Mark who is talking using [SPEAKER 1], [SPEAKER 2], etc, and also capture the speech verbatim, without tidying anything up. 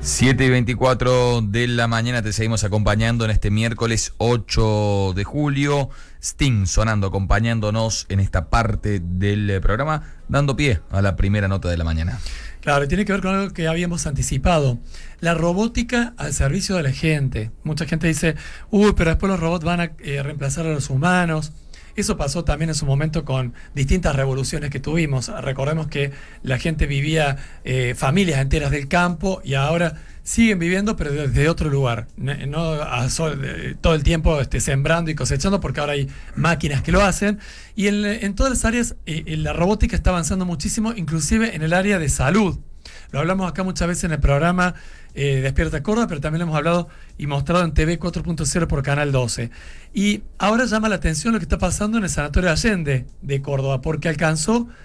[SPEAKER 1] siete y veinticuatro de la mañana te seguimos acompañando en este miércoles ocho de julio. Sting sonando, acompañándonos en esta parte del programa, dando pie a la primera nota de la mañana.
[SPEAKER 2] Claro, tiene que ver con algo que habíamos anticipado. La robótica al servicio de la gente. Mucha gente dice, uy, pero después los robots van a eh, reemplazar a los humanos. Eso pasó también en su momento con distintas revoluciones que tuvimos. Recordemos que la gente vivía eh, familias enteras del campo y ahora siguen viviendo, pero desde otro lugar. No, no a sol, eh, todo el tiempo este, sembrando y cosechando, porque ahora hay máquinas que lo hacen. Y en, en todas las áreas, eh, la robótica está avanzando muchísimo, inclusive en el área de salud. Lo hablamos acá muchas veces en el programa eh, Despierta Córdoba, pero también lo hemos hablado y mostrado en T V cuatro punto cero por Canal doce. Y ahora llama la atención lo que está pasando en el Sanatorio Allende de Córdoba, porque alcanzó